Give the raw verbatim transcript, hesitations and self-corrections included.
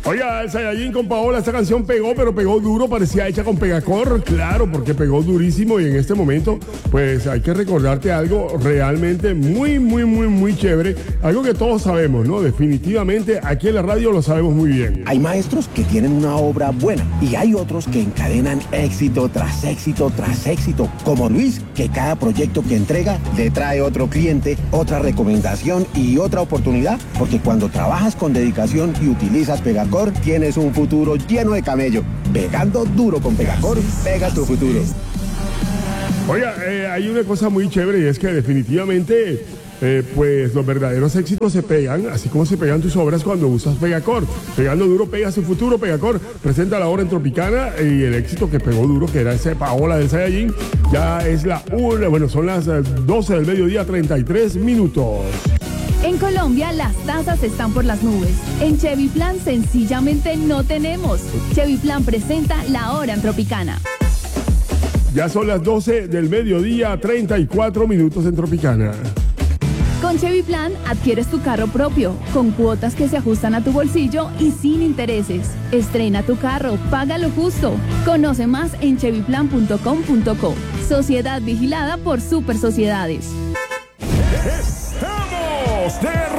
Oiga, el Saiyajin con Paola, esta canción pegó, pero pegó duro, parecía hecha con Pegacor, claro, porque pegó durísimo y en este momento, pues hay que recordarte algo realmente muy, muy, muy, muy chévere, algo que todos sabemos, ¿no? Definitivamente aquí en la radio lo sabemos muy bien. Hay maestros que tienen una obra buena y hay otros que encadenan éxito tras éxito tras éxito, como Luis, que cada proyecto que entrega le trae otro cliente, otra recomendación y otra oportunidad, porque cuando trabajas con dedicación y utilizas Pegacor, tienes un futuro lleno de camello. Pegando duro con Pegacor, pega tu futuro. Oiga, eh, hay una cosa muy chévere y es que definitivamente, eh, pues los verdaderos éxitos se pegan, así como se pegan tus obras cuando usas Pegacor. Pegando duro, pega su futuro. Pegacor presenta la obra en Tropicana y el éxito que pegó duro, que era ese Paola del Saiyajin, ya es la una, bueno, son las doce del mediodía, treinta y tres minutos. En Colombia las tasas están por las nubes. En Chevy Plan sencillamente no tenemos. Chevy Plan presenta la hora en Tropicana. Ya son las doce del mediodía, treinta y cuatro minutos en Tropicana. Con Chevy Plan adquieres tu carro propio, con cuotas que se ajustan a tu bolsillo y sin intereses. Estrena tu carro, paga lo justo. Conoce más en chevy plan punto com punto co. Sociedad vigilada por Super Sociedades. ¡Estamos de